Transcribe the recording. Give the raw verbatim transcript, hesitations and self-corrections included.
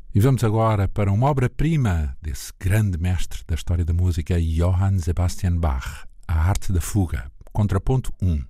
E vamos agora para uma obra-prima desse grande mestre da história da música, Johann Sebastian Bach, A Arte da Fuga, contraponto um.